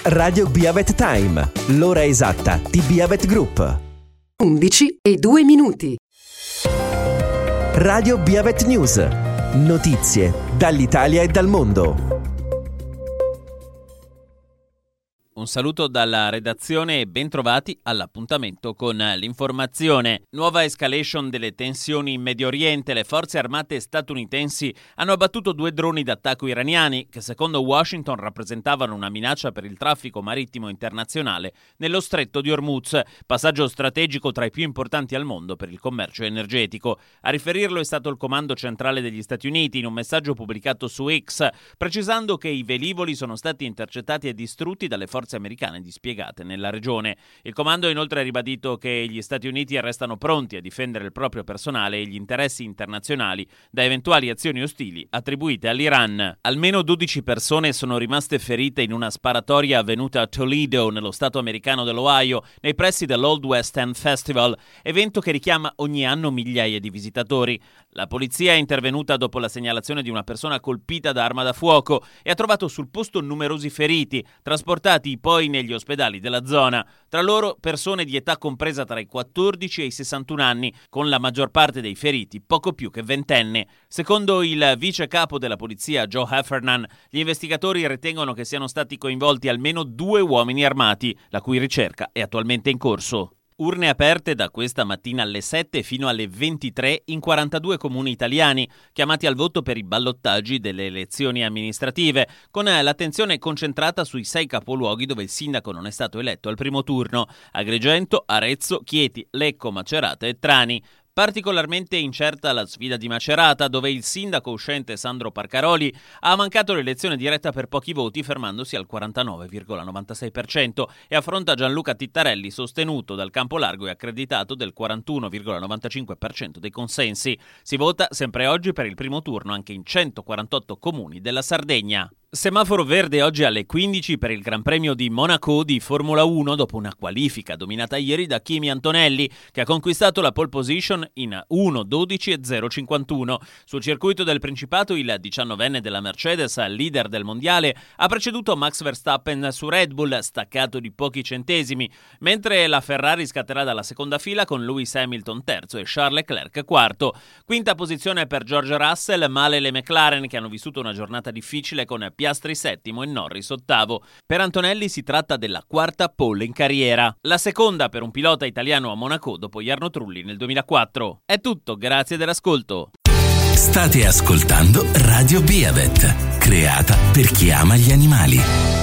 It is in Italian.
Radio Beavet Time, l'ora esatta di Beavet Group. 11:02. Radio Beavet News. Notizie dall'Italia e dal mondo. Un saluto dalla redazione e ben trovati all'appuntamento con l'informazione. Nuova escalation delle tensioni in Medio Oriente. Le forze armate statunitensi hanno abbattuto 2 droni d'attacco iraniani che secondo Washington rappresentavano una minaccia per il traffico marittimo internazionale nello stretto di Hormuz, passaggio strategico tra i più importanti al mondo per il commercio energetico. A riferirlo è stato il Comando Centrale degli Stati Uniti in un messaggio pubblicato su X, precisando che i velivoli sono stati intercettati e distrutti dalle forze americane dispiegate nella regione. Il comando ha inoltre ribadito che gli Stati Uniti restano pronti a difendere il proprio personale e gli interessi internazionali da eventuali azioni ostili attribuite all'Iran. Almeno 12 persone sono rimaste ferite in una sparatoria avvenuta a Toledo, nello stato americano dell'Ohio, nei pressi dell'Old West End Festival, evento che richiama ogni anno migliaia di visitatori. La polizia è intervenuta dopo la segnalazione di una persona colpita da arma da fuoco e ha trovato sul posto numerosi feriti, trasportati poi negli ospedali della zona. Tra loro persone di età compresa tra i 14 e i 61 anni, con la maggior parte dei feriti poco più che ventenne. Secondo il vice capo della polizia Joe Heffernan, gli investigatori ritengono che siano stati coinvolti almeno 2 uomini armati, la cui ricerca è attualmente in corso. Urne aperte da questa mattina alle 7 fino alle 23 in 42 comuni italiani, chiamati al voto per i ballottaggi delle elezioni amministrative, con l'attenzione concentrata sui 6 capoluoghi dove il sindaco non è stato eletto al primo turno: Agrigento, Arezzo, Chieti, Lecco, Macerata e Trani. Particolarmente incerta la sfida di Macerata, dove il sindaco uscente Sandro Parcaroli ha mancato l'elezione diretta per pochi voti, fermandosi al 49,96% e affronta Gianluca Tittarelli, sostenuto dal campo largo e accreditato del 41,95% dei consensi. Si vota sempre oggi per il primo turno anche in 148 comuni della Sardegna. Semaforo verde oggi alle 15 per il Gran Premio di Monaco di Formula 1 dopo una qualifica dominata ieri da Kimi Antonelli, che ha conquistato la pole position in 1:12:051. Sul circuito del Principato il 19enne della Mercedes, leader del mondiale, ha preceduto Max Verstappen su Red Bull, staccato di pochi centesimi, mentre la Ferrari scatterà dalla seconda fila con Lewis Hamilton terzo e Charles Leclerc quarto. Quinta posizione per George Russell, male le McLaren che hanno vissuto una giornata difficile con Piastri settimo e Norris ottavo. Per Antonelli si tratta della 4ª pole in carriera, la seconda per un pilota italiano a Monaco dopo Jarno Trulli nel 2004. È tutto, grazie dell'ascolto. State ascoltando Radio Beavet, creata per chi ama gli animali.